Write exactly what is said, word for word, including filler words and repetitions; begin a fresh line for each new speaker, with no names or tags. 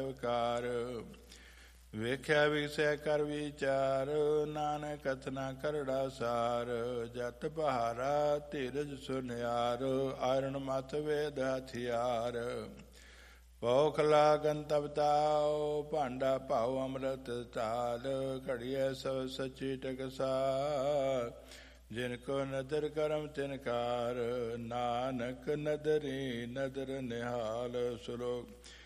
ਵਿਕਾਰ। ਵੇਖਿਆ ਵਿਗਸੈ ਕਰ ਵਿਚਾਰ, ਨਾਨਕ ਕਥਨਾ ਕਰੜਾ ਸਾਰ। ਜਤ ਬਹਾਰਾ ਧੀਰਜ ਸੁਨਿਆਰ, ਆਰਣ ਮਤ ਵੇਦ ਹਥਿਆਰ। ਭੋਖ ਲਾਗਨ ਤਬ ਤਾਉ, ਭਾਂਡਾ ਭਾਉ ਅੰਮ੍ਰਿਤ ਤਾਲ। ਘੜੀਐ ਸਭ ਸਚੀ ਟਕਸਾਲ, ਜਿਨ ਕੋ ਨਦਰ ਕਰਮ ਤਿਨਕਾਰ। ਨਾਨਕ ਨਦਰੀ ਨਦਰ ਨਿਹਾਲ। ਸ਼ਲੋਕ।